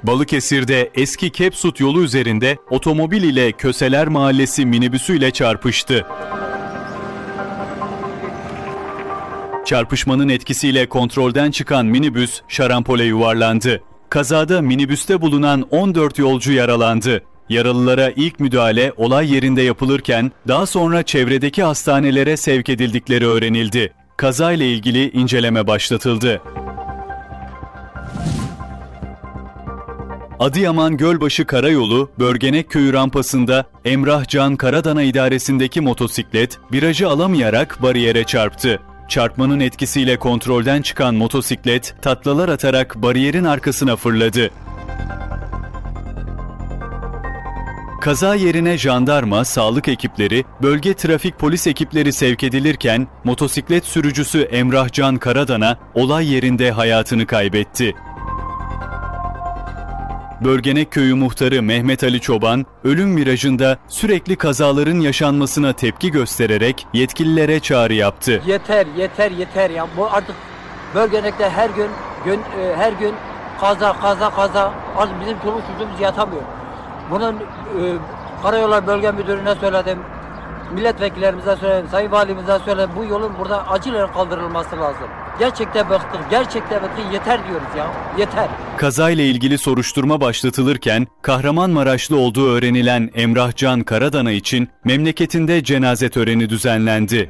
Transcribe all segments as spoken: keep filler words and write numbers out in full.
Balıkesir'de eski Kepsut yolu üzerinde otomobil ile Köseler Mahallesi minibüsüyle çarpıştı. Çarpışmanın etkisiyle kontrolden çıkan minibüs şarampole yuvarlandı. Kazada minibüste bulunan on dört yolcu yaralandı. Yaralılara ilk müdahale olay yerinde yapılırken daha sonra çevredeki hastanelere sevk edildikleri öğrenildi. Kazayla ilgili inceleme başlatıldı. Adıyaman Gölbaşı Karayolu, Börgenek Köyü rampasında Emrah Can Karadana idaresindeki motosiklet virajı alamayarak bariyere çarptı. Çarpmanın etkisiyle kontrolden çıkan motosiklet taklalar atarak bariyerin arkasına fırladı. Kaza yerine jandarma, sağlık ekipleri, bölge trafik polis ekipleri sevk edilirken motosiklet sürücüsü Emrah Can Karadana olay yerinde hayatını kaybetti. Börgenek Köyü muhtarı Mehmet Ali Çoban, ölüm virajında sürekli kazaların yaşanmasına tepki göstererek yetkililere çağrı yaptı. Yeter, yeter, yeter ya. Bu artık Börgenek'te her gün, gün e, her gün kaza, kaza, kaza. Artık bizim çoluk çocuğumuz yatamıyor. Bunun e, Karayollar Bölge Müdürü'ne söyledim, milletvekillerimize söyledim, Sayın Valimize söyledim. Bu yolun burada acilen kaldırılması lazım. Gerçekten bıktık, gerçekten bıktık, yeter diyoruz ya, yeter. Kazayla ilgili soruşturma başlatılırken Kahramanmaraşlı olduğu öğrenilen Emrah Can Karadana için memleketinde cenaze töreni düzenlendi.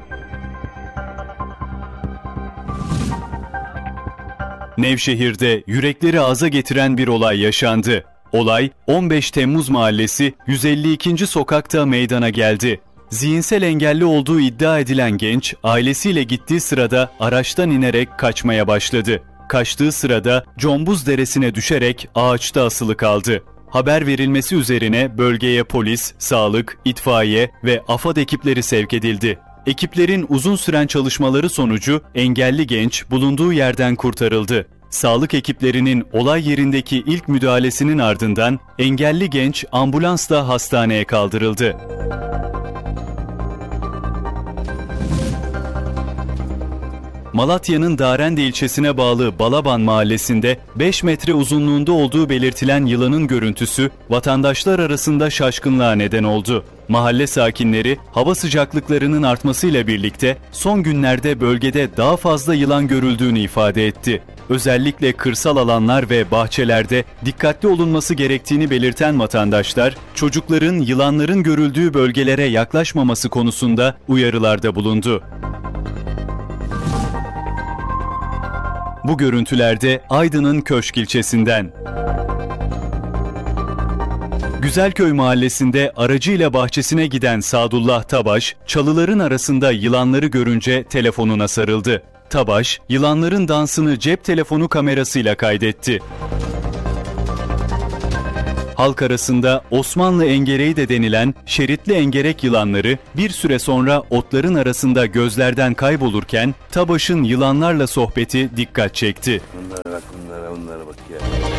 Nevşehir'de yürekleri ağza getiren bir olay yaşandı. Olay on beş Temmuz Mahallesi yüz elli ikinci sokakta meydana geldi. Zihinsel engelli olduğu iddia edilen genç, ailesiyle gittiği sırada araçtan inerek kaçmaya başladı. Kaçtığı sırada Combuz Deresi'ne düşerek ağaçta asılı kaldı. Haber verilmesi üzerine bölgeye polis, sağlık, itfaiye ve AFAD ekipleri sevk edildi. Ekiplerin uzun süren çalışmaları sonucu engelli genç bulunduğu yerden kurtarıldı. Sağlık ekiplerinin olay yerindeki ilk müdahalesinin ardından engelli genç ambulansla hastaneye kaldırıldı. Malatya'nın Darende ilçesine bağlı Balaban mahallesinde beş metre uzunluğunda olduğu belirtilen yılanın görüntüsü vatandaşlar arasında şaşkınlığa neden oldu. Mahalle sakinleri hava sıcaklıklarının artmasıyla birlikte son günlerde bölgede daha fazla yılan görüldüğünü ifade etti. Özellikle kırsal alanlar ve bahçelerde dikkatli olunması gerektiğini belirten vatandaşlar, çocukların yılanların görüldüğü bölgelere yaklaşmaması konusunda uyarılarda bulundu. Bu görüntülerde Aydın'ın Köşk ilçesinden. Güzelköy mahallesinde aracıyla bahçesine giden Sadullah Tabaş, çalıların arasında yılanları görünce telefonuna sarıldı. Tabaş, yılanların dansını cep telefonu kamerasıyla kaydetti. Halk arasında Osmanlı engereği de denilen şeritli engerek yılanları bir süre sonra otların arasında gözlerden kaybolurken Tabaş'ın yılanlarla sohbeti dikkat çekti. Bunlara bak, bunlara, bunlara bak ya.